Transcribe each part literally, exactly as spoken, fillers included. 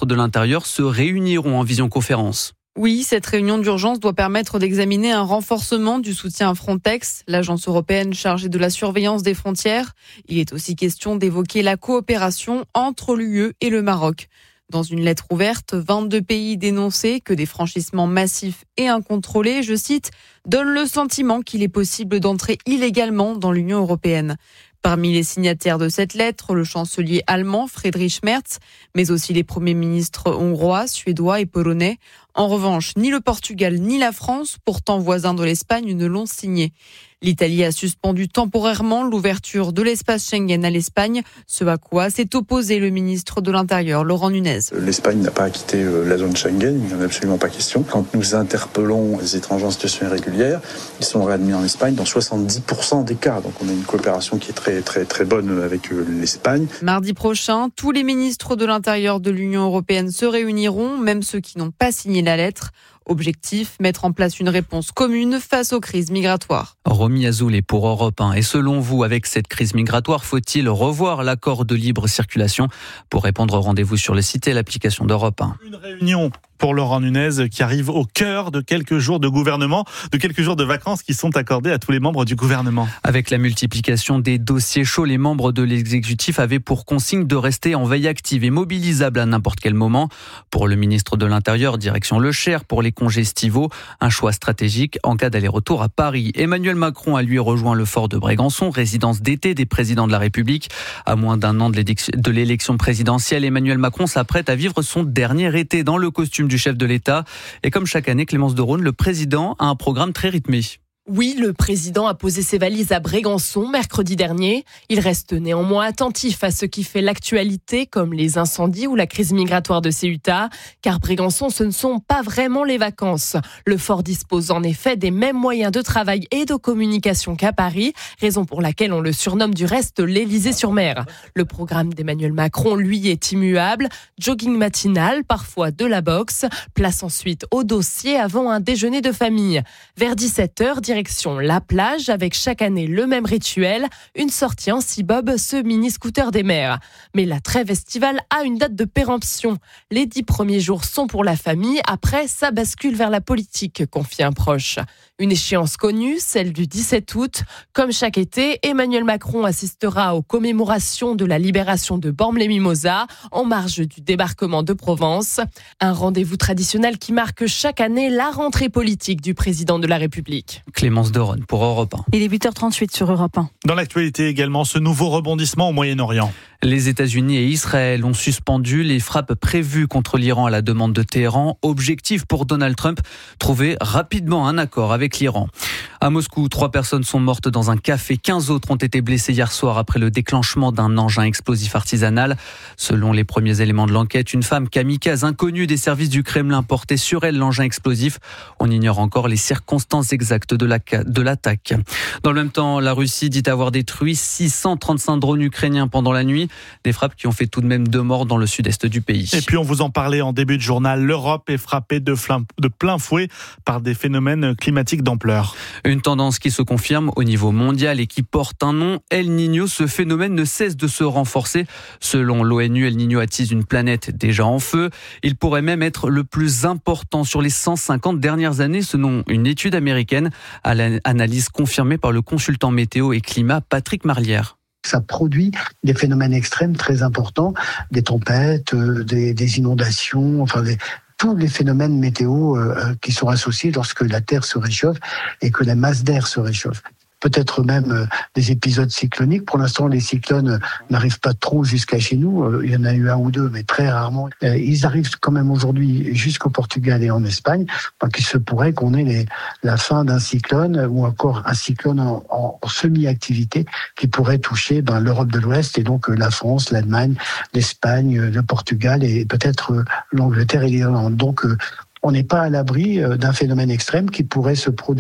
de l'Intérieur se réuniront en visioconférence. Oui, cette réunion d'urgence doit permettre d'examiner un renforcement du soutien à Frontex, l'agence européenne chargée de la surveillance des frontières. Il est aussi question d'évoquer la coopération entre l'U E et le Maroc. Dans une lettre ouverte, vingt-deux pays dénonçaient que des franchissements massifs et incontrôlés, je cite, donnent le sentiment qu'il est possible d'entrer illégalement dans l'Union européenne. Parmi les signataires de cette lettre, le chancelier allemand Friedrich Merz, mais aussi les premiers ministres hongrois, suédois et polonais. En revanche, ni le Portugal ni la France, pourtant voisins de l'Espagne, ne l'ont signé. L'Italie a suspendu temporairement l'ouverture de l'espace Schengen à l'Espagne, ce à quoi s'est opposé le ministre de l'Intérieur, Laurent Nunez. L'Espagne n'a pas quitté la zone Schengen, il n'y en a absolument pas question. Quand nous interpellons les étrangers en situation irrégulière, ils sont réadmis en Espagne dans soixante-dix pour cent des cas. Donc on a une coopération qui est très très très bonne avec l'Espagne. Mardi prochain, tous les ministres de l'Intérieur de l'Union européenne se réuniront, même ceux qui n'ont pas signé la lettre. Objectif, mettre en place une réponse commune face aux crises migratoires. Romy Azoulay pour Europe un. Et selon vous, avec cette crise migratoire, faut-il revoir l'accord de libre circulation? Pour répondre, rendez-vous sur le site et l'application d'Europe un. Une réunion pour Laurent Nunez qui arrive au cœur de quelques jours de gouvernement, de quelques jours de vacances qui sont accordés à tous les membres du gouvernement. Avec la multiplication des dossiers chauds, les membres de l'exécutif avaient pour consigne de rester en veille active et mobilisable à n'importe quel moment. Pour le ministre de l'Intérieur, direction Le Cher, pour les congés estivaux, un choix stratégique en cas d'aller-retour à Paris. Emmanuel Macron a lui rejoint le fort de Brégançon, résidence d'été des présidents de la République. À moins d'un an de l'élection présidentielle, Emmanuel Macron s'apprête à vivre son dernier été dans le costume du chef de l'État. Et comme chaque année, Clémence de Rhône, le président a un programme très rythmé. Oui, le président a posé ses valises à Brégançon mercredi dernier. Il reste néanmoins attentif à ce qui fait l'actualité, comme les incendies ou la crise migratoire de Ceuta, car Brégançon, ce ne sont pas vraiment les vacances. Le fort dispose en effet des mêmes moyens de travail et de communication qu'à Paris, raison pour laquelle on le surnomme du reste l'Élysée-sur-Mer. Le programme d'Emmanuel Macron, lui, est immuable. Jogging matinal, parfois de la boxe. Place ensuite au dossier avant un déjeuner de famille. Vers dix-sept heures, direction la plage, avec chaque année le même rituel, une sortie en Seabob, ce mini-scooter des mers. Mais la trêve estivale a une date de péremption. Les dix premiers jours sont pour la famille, après ça bascule vers la politique, confie un proche. Une échéance connue, celle du dix-sept août. Comme chaque été, Emmanuel Macron assistera aux commémorations de la libération de Bormes-les-Mimosas, en marge du débarquement de Provence. Un rendez-vous traditionnel qui marque chaque année la rentrée politique du président de la République. Clémence de Rhône pour Europe un. Il est huit heures trente-huit sur Europe un. Dans l'actualité également, ce nouveau rebondissement au Moyen-Orient. Les États-Unis et Israël ont suspendu les frappes prévues contre l'Iran à la demande de Téhéran. Objectif pour Donald Trump, trouver rapidement un accord avec l'Iran. À Moscou, trois personnes sont mortes dans un café. quinze autres ont été blessées hier soir après le déclenchement d'un engin explosif artisanal. Selon les premiers éléments de l'enquête, une femme kamikaze inconnue des services du Kremlin portait sur elle l'engin explosif. On ignore encore les circonstances exactes de, la, de l'attaque. Dans le même temps, la Russie dit avoir détruit six cent trente-cinq drones ukrainiens pendant la nuit. Des frappes qui ont fait tout de même deux morts dans le sud-est du pays. Et puis on vous en parlait en début de journal, l'Europe est frappée de, flim- de plein fouet par des phénomènes climatiques d'ampleur. Une tendance qui se confirme au niveau mondial et qui porte un nom, El Niño. Ce phénomène ne cesse de se renforcer. Selon l'ONU, El Niño attise une planète déjà en feu. Il pourrait même être le plus important sur les cent cinquante dernières années, selon une étude américaine, à l'analyse confirmée par le consultant météo et climat Patrick Marlière. Ça produit des phénomènes extrêmes très importants, des tempêtes, euh, des, des inondations, enfin des, tous les phénomènes météo euh, qui sont associés lorsque la Terre se réchauffe et que la masse d'air se réchauffe. Peut-être même euh, des épisodes cycloniques. Pour l'instant, les cyclones euh, n'arrivent pas trop jusqu'à chez nous. Euh, il y en a eu un ou deux, mais très rarement. Euh, ils arrivent quand même aujourd'hui jusqu'au Portugal et en Espagne. Donc, il se pourrait qu'on ait les, la fin d'un cyclone ou encore un cyclone en, en, en semi-activité qui pourrait toucher ben, l'Europe de l'Ouest et donc euh, la France, l'Allemagne, l'Espagne, euh, le Portugal et peut-être euh, l'Angleterre et l'Irlande. Donc, euh, on n'est pas à l'abri euh, d'un phénomène extrême qui pourrait se produire.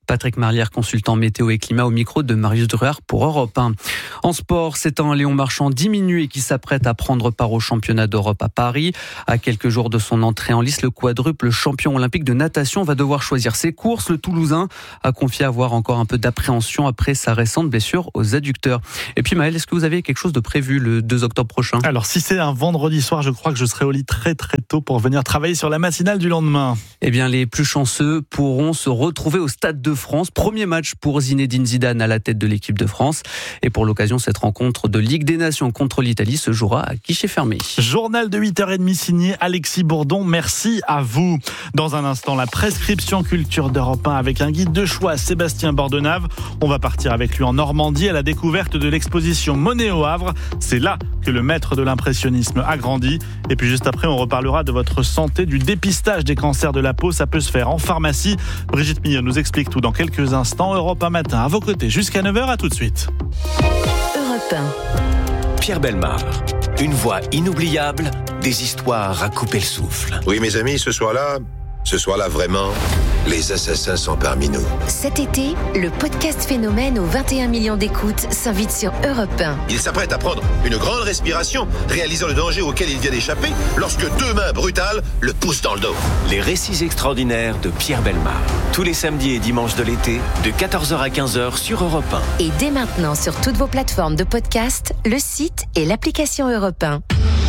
Patrick Marlière, consultant météo et climat au micro de Marius Druard pour Europe un. En sport, c'est un Léon Marchand diminué qui s'apprête à prendre part au championnat d'Europe à Paris. À quelques jours de son entrée en lice, le quadruple champion olympique de natation va devoir choisir ses courses. Le Toulousain a confié avoir encore un peu d'appréhension après sa récente blessure aux adducteurs. Et puis Maël, est-ce que vous avez quelque chose de prévu le deux octobre prochain ? Alors si c'est un vendredi soir, je crois que je serai au lit très très tôt pour venir travailler sur la matinale du lendemain. Eh bien, les plus chanceux pourront se retrouver au Stade de France. Premier match pour Zinedine Zidane à la tête de l'équipe de France. Et pour l'occasion, cette rencontre de Ligue des Nations contre l'Italie se jouera à guichet fermé. Journal de huit heures trente signé Alexis Bourdon. Merci à vous. Dans un instant, la prescription culture d'Europe un avec un guide de choix, Sébastien Bordenave. On va partir avec lui en Normandie à la découverte de l'exposition Monet au Havre. C'est là que le maître de l'impressionnisme a grandi. Et puis juste après, on reparlera de votre santé, du dépistage des cancers de la peau. Ça peut se faire en pharmacie. Brigitte Millot nous explique tout dans quelques instants. Europe un matin à vos côtés jusqu'à neuf heures. À tout de suite. Europe un. Pierre Bellemare, une voix inoubliable, des histoires à couper le souffle. Oui, mes amis, ce soir-là, ce soir-là vraiment, les assassins sont parmi nous. Cet été, le podcast Phénomène aux vingt et un millions d'écoutes s'invite sur Europe un. Il s'apprête à prendre une grande respiration, réalisant le danger auquel il vient d'échapper, lorsque deux mains brutales le poussent dans le dos. Les récits extraordinaires de Pierre Bellemare. Tous les samedis et dimanches de l'été, de quatorze heures à quinze heures sur Europe un. Et dès maintenant sur toutes vos plateformes de podcast, le site et l'application Europe un.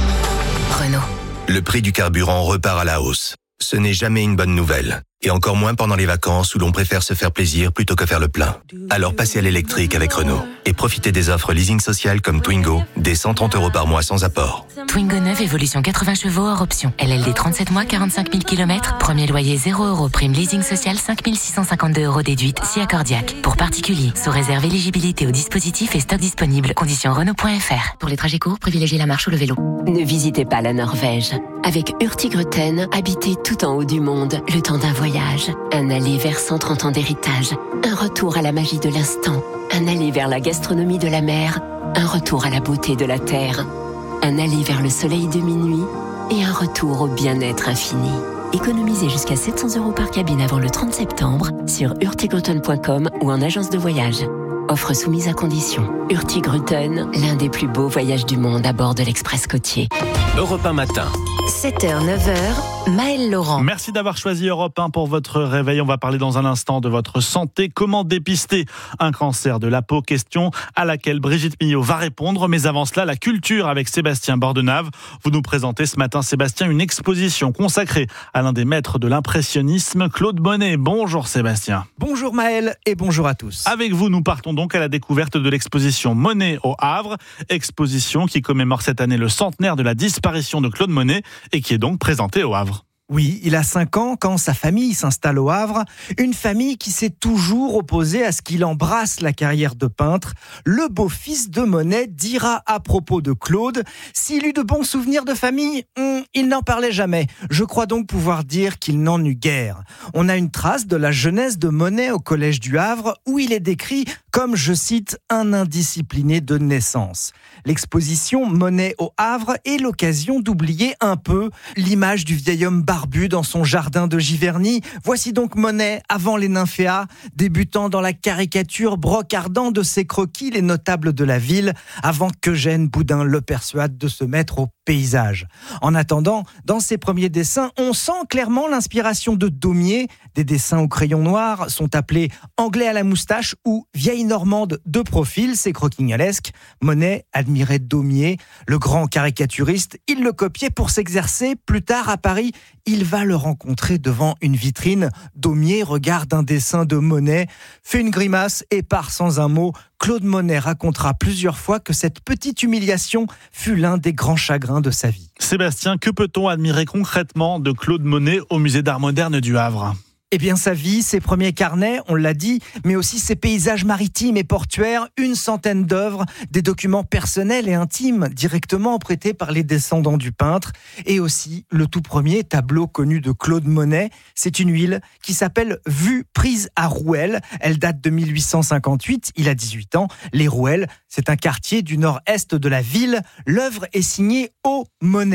Renault. Le prix du carburant repart à la hausse. Ce n'est jamais une bonne nouvelle. Et encore moins pendant les vacances où l'on préfère se faire plaisir plutôt que faire le plein. Alors passez à l'électrique avec Renault et profitez des offres leasing social comme Twingo, dès cent trente euros par mois sans apport. Twingo neuf, évolution quatre-vingts chevaux hors option. L L D trente-sept mois, quarante-cinq mille kilomètres. Premier loyer zéro euros. Prime leasing social cinq mille six cent cinquante-deux euros déduite si accordiaque. Pour particuliers, sous réserve éligibilité au dispositif et stock disponible. Conditions Renault point F R. Pour les trajets courts, privilégiez la marche ou le vélo. Ne visitez pas la Norvège. Avec Hurtigruten, habitez tout en haut du monde, le temps d'un voyage. Un aller vers cent trente ans d'héritage. Un retour à la magie de l'instant. Un aller vers la gastronomie de la mer. Un retour à la beauté de la terre. Un aller vers le soleil de minuit. Et un retour au bien-être infini. Économisez jusqu'à sept cents euros par cabine avant le trente septembre sur hurtigruten point com ou en agence de voyage. Offre soumise à condition. Hurtigruten, l'un des plus beaux voyages du monde à bord de l'Express côtier. Europe un matin. sept heures, neuf heures, Maël Laurent. Merci d'avoir choisi Europe un pour votre réveil. On va parler dans un instant de votre santé. Comment dépister un cancer de la peau? Question à laquelle Brigitte Millot va répondre. Mais avant cela, la culture avec Sébastien Bordenave. Vous nous présentez ce matin, Sébastien, une exposition consacrée à l'un des maîtres de l'impressionnisme, Claude Monet. Bonjour Sébastien. Bonjour Maël et bonjour à tous. Avec vous, nous partons donc à la découverte de l'exposition Monet au Havre. Exposition qui commémore cette année le centenaire de la disparition de Claude Monet et qui est donc présentée au Havre. Oui, il a cinq ans quand sa famille s'installe au Havre. Une famille qui s'est toujours opposée à ce qu'il embrasse la carrière de peintre. Le beau-fils de Monet dira à propos de Claude, s'il eut de bons souvenirs de famille, hum, il n'en parlait jamais. Je crois donc pouvoir dire qu'il n'en eut guère. On a une trace de la jeunesse de Monet au collège du Havre où il est décrit comme, je cite, un indiscipliné de naissance. L'exposition Monet au Havre est l'occasion d'oublier un peu l'image du vieil homme barbu dans son jardin de Giverny. Voici donc Monet avant les nymphéas, débutant dans la caricature, brocardant de ses croquis les notables de la ville, avant qu'Eugène Boudin le persuade de se mettre au paysage. En attendant, dans ses premiers dessins, on sent clairement l'inspiration de Daumier. Des dessins au crayon noir sont appelés anglais à la moustache ou vieille normande de profil, c'est croquignolesque. Monet admirait Daumier, le grand caricaturiste. Il le copiait pour s'exercer. Plus tard, à Paris, il va le rencontrer devant une vitrine. Daumier regarde un dessin de Monet, fait une grimace et part sans un mot. Claude Monet racontera plusieurs fois que cette petite humiliation fut l'un des grands chagrins de sa vie. Sébastien, que peut-on admirer concrètement de Claude Monet au Musée d'Art Moderne du Havre ? Eh bien, sa vie, ses premiers carnets, on l'a dit, mais aussi ses paysages maritimes et portuaires, une centaine d'œuvres, des documents personnels et intimes directement prêtés par les descendants du peintre, et aussi le tout premier tableau connu de Claude Monet. C'est une huile qui s'appelle Vue prise à Rouelle. Elle date de mille huit cent cinquante-huit, il a dix-huit ans. Les Rouelles, c'est un quartier du nord-est de la ville. L'œuvre est signée O. Monet.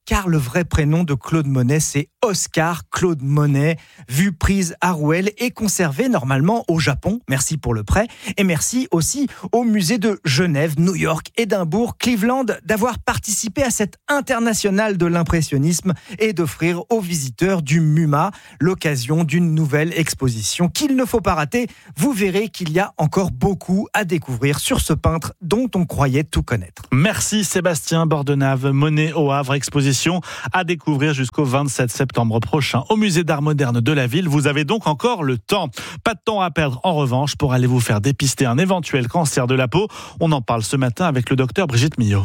car le vrai prénom de Claude Monet, c'est Oscar Claude Monet, vue prise à Rouelle et conservé normalement au Japon. Merci pour le prêt. Et merci aussi au musée de Genève, New York, Édimbourg, Cleveland d'avoir participé à cette internationale de l'impressionnisme et d'offrir aux visiteurs du MUMA l'occasion d'une nouvelle exposition qu'il ne faut pas rater. Vous verrez qu'il y a encore beaucoup à découvrir sur ce peintre dont on croyait tout connaître. Merci Sébastien Bordenave. Monet au Havre, exposition à découvrir jusqu'au vingt-sept septembre prochain au musée d'art moderne de la ville. Vous avez donc encore le temps. Pas de temps à perdre en revanche pour aller vous faire dépister un éventuel cancer de la peau. On en parle ce matin avec le docteur Brigitte Millot.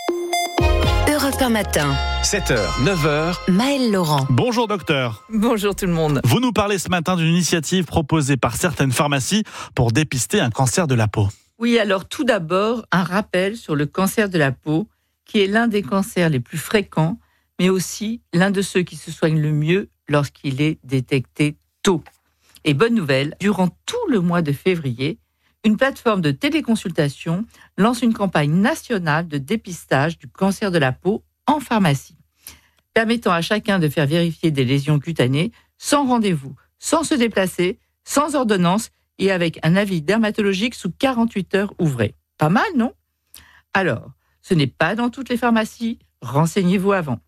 Europe un matin. sept heures, neuf heures. Maëlle Laurent. Bonjour docteur. Bonjour tout le monde. Vous nous parlez ce matin d'une initiative proposée par certaines pharmacies pour dépister un cancer de la peau. Oui, alors tout d'abord, un rappel sur le cancer de la peau, qui est l'un des cancers les plus fréquents, mais aussi l'un de ceux qui se soignent le mieux lorsqu'il est détecté tôt. Et bonne nouvelle, durant tout le mois de février, une plateforme de téléconsultation lance une campagne nationale de dépistage du cancer de la peau en pharmacie, permettant à chacun de faire vérifier des lésions cutanées sans rendez-vous, sans se déplacer, sans ordonnance et avec un avis dermatologique sous quarante-huit heures ouvrées. Pas mal, non ? Alors, ce n'est pas dans toutes les pharmacies, renseignez-vous avant.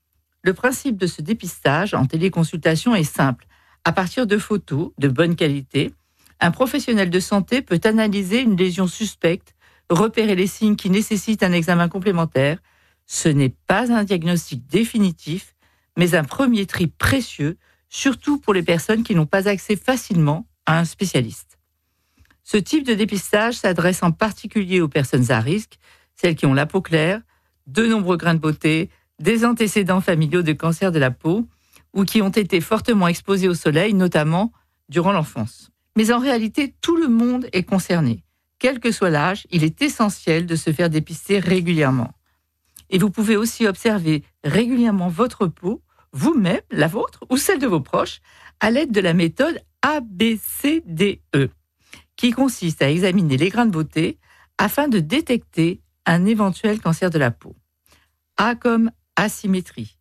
Le principe de ce dépistage en téléconsultation est simple. À partir de photos de bonne qualité, un professionnel de santé peut analyser une lésion suspecte, repérer les signes qui nécessitent un examen complémentaire. Ce n'est pas un diagnostic définitif, mais un premier tri précieux, surtout pour les personnes qui n'ont pas accès facilement à un spécialiste. Ce type de dépistage s'adresse en particulier aux personnes à risque, celles qui ont la peau claire, de nombreux grains de beauté, des antécédents familiaux de cancer de la peau ou qui ont été fortement exposés au soleil, notamment durant l'enfance. Mais en réalité, tout le monde est concerné. Quel que soit l'âge, il est essentiel de se faire dépister régulièrement. Et vous pouvez aussi observer régulièrement votre peau, vous-même, la vôtre ou celle de vos proches, à l'aide de la méthode A B C D E, qui consiste à examiner les grains de beauté afin de détecter un éventuel cancer de la peau. A comme asymétrie,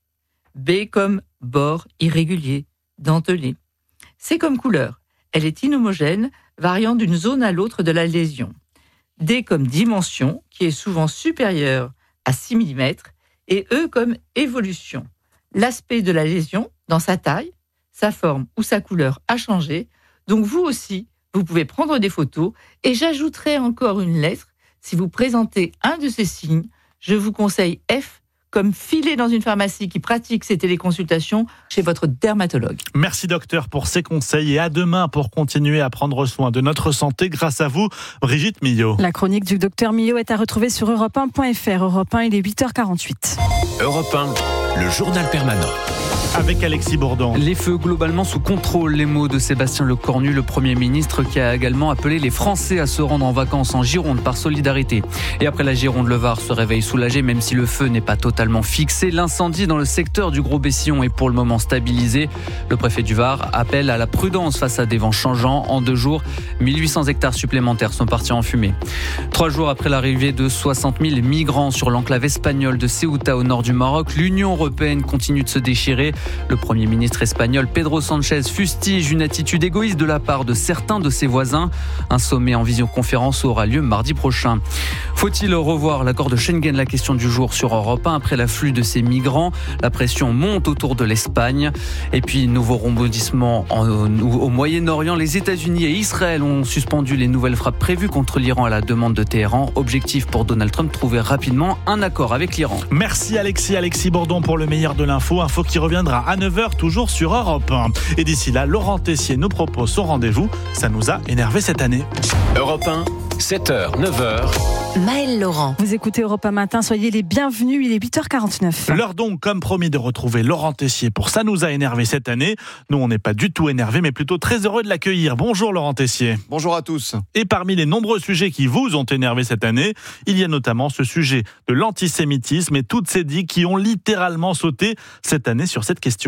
B comme bord irrégulier, dentelé. C comme couleur, elle est inhomogène, variant d'une zone à l'autre de la lésion. D comme dimension, qui est souvent supérieure à six millimètres, et E comme évolution. L'aspect de la lésion, dans sa taille, sa forme ou sa couleur a changé, donc vous aussi, vous pouvez prendre des photos, et j'ajouterai encore une lettre. Si vous présentez un de ces signes, je vous conseille F comme filer dans une pharmacie qui pratique ces téléconsultations chez votre dermatologue. Merci docteur pour ces conseils et à demain pour continuer à prendre soin de notre santé grâce à vous, Brigitte Millot. La chronique du docteur Millot est à retrouver sur europe un point f r. Europe un, il est huit heures quarante-huit. Europe un, le journal permanent. Avec Alexis Bourdon. Les feux globalement sous contrôle, les mots de Sébastien Lecornu, le Premier ministre, qui a également appelé les Français à se rendre en vacances en Gironde par solidarité. Et après la Gironde, le Var se réveille soulagé, même si le feu n'est pas totalement fixé. L'incendie dans le secteur du Gros-Bessillon est pour le moment stabilisé. Le préfet du Var appelle à la prudence face à des vents changeants. En deux jours, mille huit cents hectares supplémentaires sont partis en fumée. Trois jours après l'arrivée de soixante mille migrants sur l'enclave espagnole de Ceuta au nord du Maroc, l'Union européenne continue de se déchirer. Le Premier ministre espagnol Pedro Sánchez fustige une attitude égoïste de la part de certains de ses voisins. Un sommet en visioconférence aura lieu mardi prochain. Faut-il revoir l'accord de Schengen? La question du jour sur Europe un après l'afflux de ces migrants. La pression monte autour de l'Espagne. Et puis, nouveau rebondissement en, au Moyen-Orient. Les États-Unis et Israël ont suspendu les nouvelles frappes prévues contre l'Iran à la demande de Téhéran. Objectif pour Donald Trump, trouver rapidement un accord avec l'Iran. Merci Alexis, Alexis Bourdon pour le meilleur de l'info. Info qui reviendra à neuf heures toujours sur Europe un. Et d'ici là, Laurent Tessier nous propose son rendez-vous. Ça nous a énervé cette année. Europe un, sept heures, neuf heures. Maëlle Laurent. Vous écoutez Europe un matin, soyez les bienvenus, il est huit heures quarante-neuf. L'heure donc, comme promis, de retrouver Laurent Tessier pour Ça nous a énervé cette année. Nous, on n'est pas du tout énervé, mais plutôt très heureux de l'accueillir. Bonjour Laurent Tessier. Bonjour à tous. Et parmi les nombreux sujets qui vous ont énervé cette année, il y a notamment ce sujet de l'antisémitisme et toutes ces digues qui ont littéralement sauté cette année sur cette question.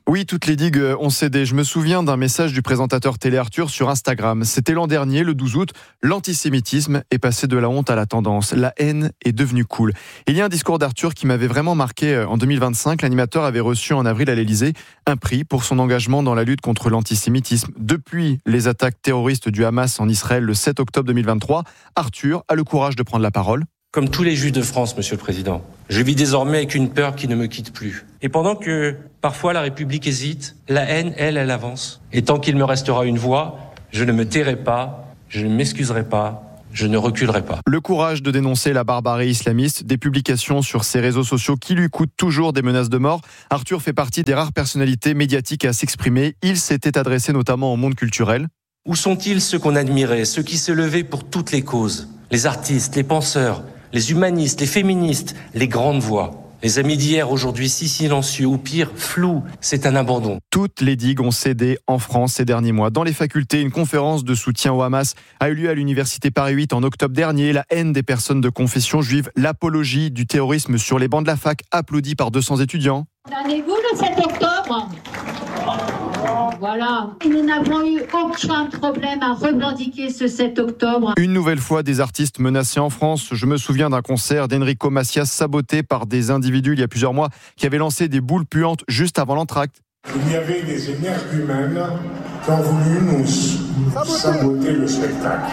Oui, toutes les digues ont cédé. Je me souviens d'un message du présentateur télé Arthur sur Instagram. C'était l'an dernier, le douze août. L'antisémitisme est passé de la honte à la tendance. La haine est devenue cool. Il y a un discours d'Arthur qui m'avait vraiment marqué en deux mille vingt-cinq. L'animateur avait reçu en avril à l'Élysée un prix pour son engagement dans la lutte contre l'antisémitisme. Depuis les attaques terroristes du Hamas en Israël le sept octobre deux mille vingt-trois, Arthur a le courage de prendre la parole. Comme tous les Juifs de France, Monsieur le Président, je vis désormais avec une peur qui ne me quitte plus. Et pendant que parfois la République hésite, la haine, elle, elle avance. Et tant qu'il me restera une voix, je ne me tairai pas, je ne m'excuserai pas, je ne reculerai pas. Le courage de dénoncer la barbarie islamiste, des publications sur ses réseaux sociaux qui lui coûtent toujours des menaces de mort. Arthur fait partie des rares personnalités médiatiques à s'exprimer. Il s'était adressé notamment au monde culturel. Où sont-ils ceux qu'on admirait, ceux qui se levaient pour toutes les causes? Les artistes, les penseurs, les humanistes, les féministes, les grandes voix. Les amis d'hier, aujourd'hui si silencieux, ou pire, flous, c'est un abandon. Toutes les digues ont cédé en France ces derniers mois. Dans les facultés, une conférence de soutien au Hamas a eu lieu à l'université Paris huit en octobre dernier. La haine des personnes de confession juive, l'apologie du terrorisme sur les bancs de la fac, applaudie par deux cents étudiants. Condamnez-vous le sept octobre ? Voilà. Nous n'avons eu aucun problème à revendiquer ce sept octobre. Une nouvelle fois, des artistes menacés en France. Je me souviens d'un concert d'Enrico Macias saboté par des individus il y a plusieurs mois qui avaient lancé des boules puantes juste avant l'entracte. Il y avait des énergumènes qui ont voulu nous saboter le spectacle.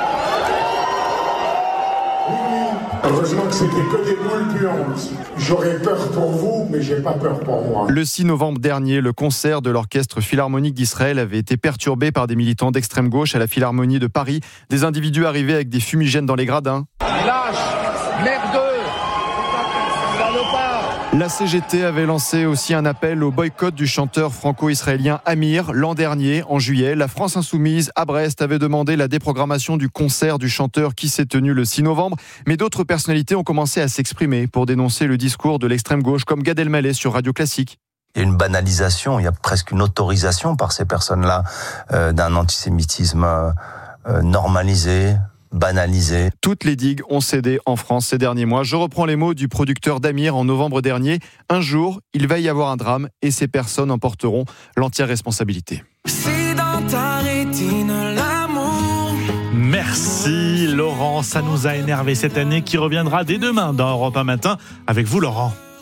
Heureusement que c'était que des boules puantes. J'aurais peur pour vous, mais j'ai pas peur pour moi. Le six novembre dernier, le concert de l'Orchestre Philharmonique d'Israël avait été perturbé par des militants d'extrême gauche à la Philharmonie de Paris. Des individus arrivés avec des fumigènes dans les gradins. Lâche, merdeux, salopard. La C G T avait lancé aussi un appel au boycott du chanteur franco-israélien Amir. L'an dernier, en juillet, la France Insoumise à Brest avait demandé la déprogrammation du concert du chanteur qui s'est tenu le six novembre. Mais d'autres personnalités ont commencé à s'exprimer pour dénoncer le discours de l'extrême gauche, comme Gad Elmaleh sur Radio Classique. Il y a une banalisation, il y a presque une autorisation par ces personnes-là euh, d'un antisémitisme euh, normalisé, banalisé. Toutes les digues ont cédé en France ces derniers mois. Je reprends les mots du producteur d'Amir en novembre dernier. Un jour, il va y avoir un drame et ces personnes en porteront l'entière responsabilité. C'est dans ta rétine l'amour. Merci Laurent, ça nous a énervé cette année qui reviendra dès demain dans Europe un Matin avec vous Laurent.